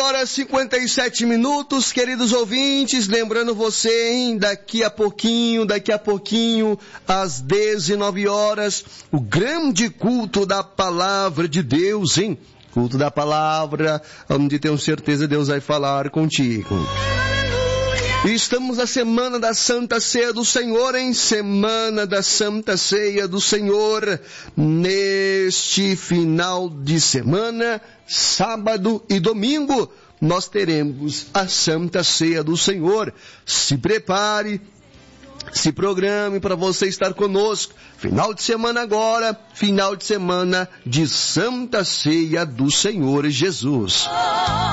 horas e 57 minutos, queridos ouvintes, lembrando você, hein, daqui a pouquinho, às 19 horas, o grande culto da palavra de Deus, hein? Culto da palavra, onde tenho certeza Deus vai falar contigo. E estamos na semana da Santa Ceia do Senhor, hein? Semana da Santa Ceia do Senhor. Neste final de semana, sábado e domingo, nós teremos a Santa Ceia do Senhor. Se prepare, se programe para você estar conosco. Final de semana agora, final de semana de Santa Ceia do Senhor Jesus.